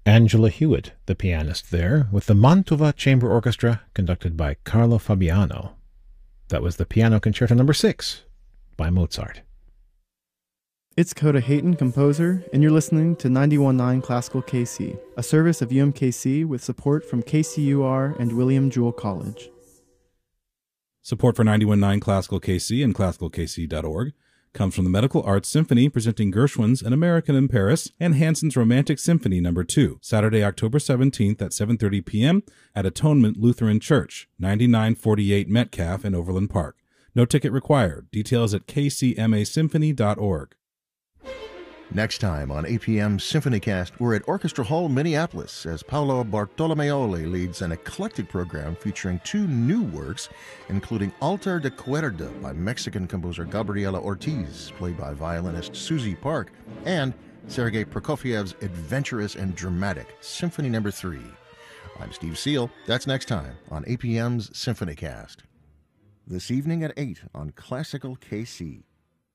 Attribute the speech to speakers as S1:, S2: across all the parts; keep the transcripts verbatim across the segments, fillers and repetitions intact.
S1: Angela Hewitt, the pianist there, with the Mantova Chamber Orchestra, conducted by Carlo Fabiano. That was the Piano Concerto number six by Mozart.
S2: It's Coda Hayton, composer, and you're listening to ninety-one point nine Classical K C, a service of U M K C with support from K C U R and William Jewell College.
S3: Support for ninety-one point nine Classical K C and classical k c dot org comes from the Medical Arts Symphony presenting Gershwin's An American in Paris and Hansen's Romantic Symphony number two, Saturday, October seventeenth at seven thirty p.m. at Atonement Lutheran Church, ninety-nine forty-eight Metcalf in Overland Park. No ticket required. Details at k c m a symphony dot org.
S4: Next time on A P M SymphonyCast, we're at Orchestra Hall, Minneapolis, as Paolo Bartolomeoli leads an eclectic program featuring two new works, including Altar de Cuerda by Mexican composer Gabriela Ortiz, played by violinist Susie Park, and Sergei Prokofiev's adventurous and dramatic Symphony Number three. I'm Steve Seal. That's next time on A P M's SymphonyCast. This evening at eight on Classical K C.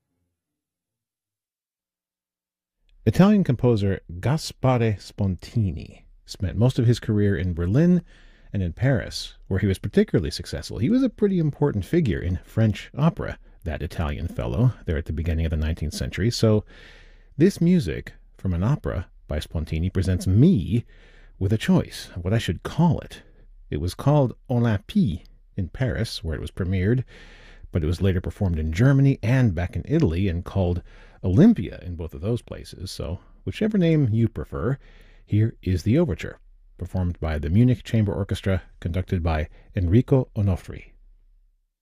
S1: Italian composer Gaspare Spontini spent most of his career in Berlin and in Paris, where he was particularly successful. He was a pretty important figure in French opera, that Italian fellow, there at the beginning of the nineteenth century. So this music from an opera by Spontini presents me with a choice of what I should call it. It was called Olympie in Paris, where it was premiered, but it was later performed in Germany and back in Italy and called Olympia in both of those places. So whichever name you prefer, here is the overture, performed by the Munich Chamber Orchestra, conducted by Enrico Onofri.